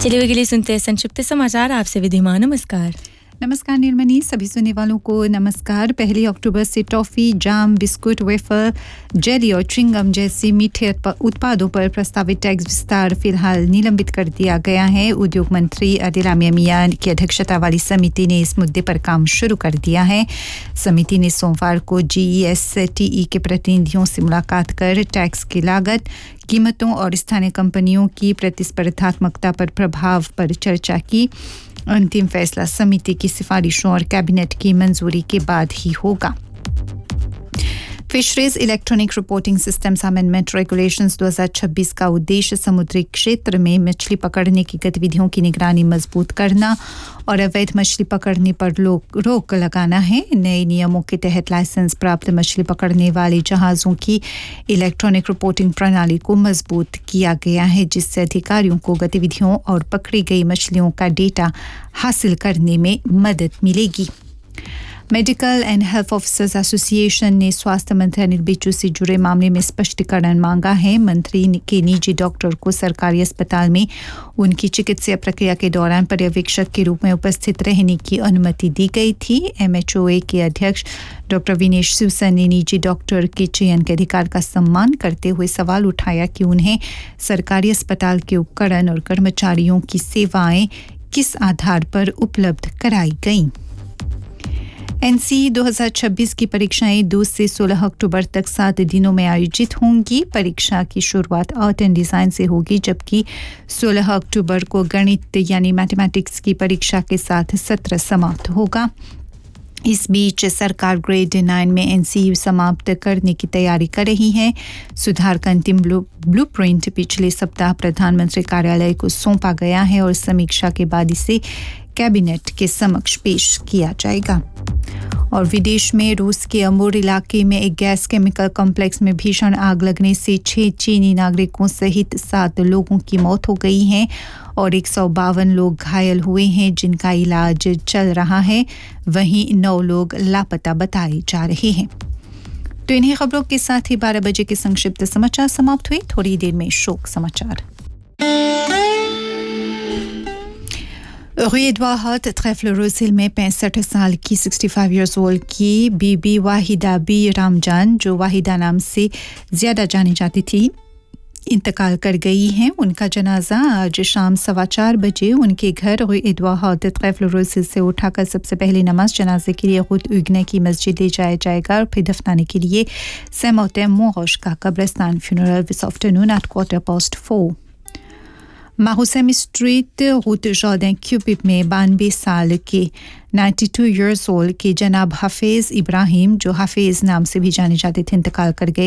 चलिए के लिए सुनते हैं संक्षिप्त समाचार। आपसे विधिमा नमस्कार। नमस्कार नीलमणि, सभी सुनने वालों को नमस्कार। 1 अक्टूबर से टॉफी, जाम, बिस्कुट, वेफर, जेली और च्युइंगम जैसे मीठे उत्पादों पर प्रस्तावित टैक्स विस्तार फिलहाल निलंबित कर दिया गया है। उद्योग मंत्री अदिलामिया मियां की अध्यक्षता वाली समिति ने इस मुद्दे पर काम शुरू कर दिया है। समिति ने सोमवार को GESTE के प्रतिनिधियों से मुलाकात कर टैक्स की लागत, कीमतों और स्थानीय कंपनियों की प्रतिस्पर्धात्मकता पर प्रभाव पर चर्चा की। अंतिम फैसला समिति की सिफारिशों और कैबिनेट की मंजूरी के बाद ही होगा। Fisheries electronic reporting systems amendment regulations 2026 का उद्देश्य समुद्री क्षेत्र में मछली पकड़ने की गतिविधियों की निगरानी मजबूत करना और अवैध मछली पकड़ने पर रोक लगाना है। नए नियमों के तहत लाइसेंस प्राप्त मछली पकड़ने वाले जहाज़ों की इलेक्ट्रॉनिक रिपोर्टिंग प्रणाली को मजबूत किया गया है, जिससे अधिकारियों को गतिविधियों और पकड़ी गई मछलियों का डेटा हासिल करने में मदद मिलेगी। Medical and health officers association ने स्वास्थ्य मंत्री अनिल बिजू से जुड़े मामले में स्पष्टीकरण मांगा है। मंत्री के निजी डॉक्टर को सरकारी अस्पताल में उनकी चिकित्सा प्रक्रिया के दौरान पर्यवेक्षक के रूप में उपस्थित रहने की अनुमति दी गई थी। MHOA के अध्यक्ष डॉक्टर विनेश सूसन ने निजी डॉक्टर के चयन के अधिकार का सम्मान करते हुए सवाल उठाया कि उन्हें सरकारी अस्पताल के उपकरण और कर्मचारियों की सेवाएं किस आधार पर उपलब्ध कराई गईं। NCE 2026 की परीक्षाएं 2 से 16 अक्टूबर तक 7 दिनों में आयोजित होंगी। परीक्षा की शुरुआत आर्ट एंड डिज़ाइन से होगी, जबकि 16 अक्टूबर को गणित यानी मैथमेटिक्स की परीक्षा के साथ सत्र समाप्त होगा। इस बीच सरकार ग्रेड 9 में NCE समाप्त करने की तैयारी कर रही है। सुधार का अंतिम ब्लूप्रिंट पिछले सप्ताह प्रधानमंत्री कार्यालय को सौंपा गया है और समीक्षा के बाद इसे कैबिनेट के समक्ष पेश किया जाएगा। और विदेश में रूस के अमूर इलाके में एक गैस केमिकल कॉम्प्लेक्स में भीषण आग लगने से 6 चीनी नागरिकों सहित 7 लोगों की मौत हो गई है और 152 लोग घायल हुए हैं, जिनका इलाज चल रहा है। वहीं 9 लोग लापता बताए जा रहे हैं। तो इन्हीं खबरों के साथ ही 12 बजे के संक्षिप्त समाचार समाप्त हुए। थोड़ी देर में शोक समाचार। एडवर्ड ट्रेफलरोसिल में 65 साल की 65 इयर्स ओल्ड की बीबी वाहिदा बी रामजान, जो वाहिदा नाम से ज़्यादा जानी जाती थी, इंतकाल कर गई हैं। उनका जनाजा आज शाम 4:15 बजे उनके घर एडवर्ड ट्रेफलरोसिल से उठाकर सबसे पहले नमाज जनाजे के लिए खुद उगने की मस्जिद ले जाया जाएगा और फिर दफनाने के लिए सेमोते मोहश का कब्रिस्तान funeral this afternoon at 4:15। माहुसेमी street root Jordan cubic में 92 साल के 92 इयर्स ओल्ड के जनाब हाफिज इब्राहिम, जो हाफिज नाम से भी जाने जाते थे, इंतकाल कर गए।